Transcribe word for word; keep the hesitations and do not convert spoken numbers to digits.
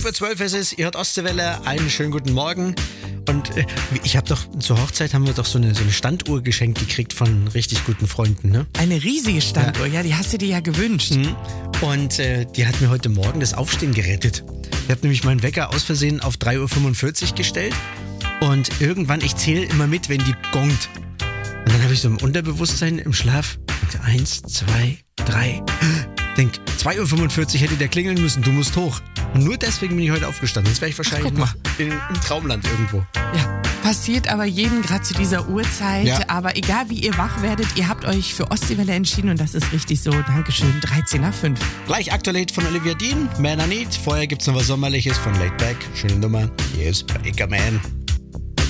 fünf Uhr zwölf ist es, ihr hört Ostseewelle, einen schönen guten Morgen. Und äh, ich habe doch, zur Hochzeit haben wir doch so eine, so eine Standuhr geschenkt gekriegt von richtig guten Freunden, ne? Eine riesige Standuhr, ja, ja die hast du dir ja gewünscht. Mhm. Und äh, die hat mir heute Morgen das Aufstehen gerettet. Ich habe nämlich meinen Wecker aus Versehen auf drei Uhr fünfundvierzig gestellt und irgendwann, ich zähle immer mit, wenn die gongt. Und dann habe ich so im Unterbewusstsein, im Schlaf, eins, zwei, drei, denk, zwei Uhr fünfundvierzig hätte der klingeln müssen, du musst hoch. Und nur deswegen bin ich heute aufgestanden. Sonst wäre ich wahrscheinlich noch in, im Traumland irgendwo. Ja, passiert aber jedem gerade zu dieser Uhrzeit. Ja. Aber egal wie ihr wach werdet, ihr habt euch für Ostseewelle entschieden und das ist richtig so. Dankeschön, dreizehn nach fünf. Gleich Aktuell von Olivia Dean, Man I Need. Vorher gibt's noch was Sommerliches von Laid Back. Schöne Nummer. Hier ist Breaker Man.